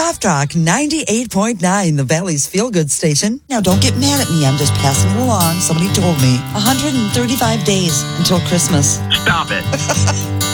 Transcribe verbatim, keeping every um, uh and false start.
Soft Rock ninety-eight point nine, the Valley's feel-good station. Now, don't get mad at me. I'm just passing it along. Somebody told me. one hundred thirty-five days until Christmas. Stop it.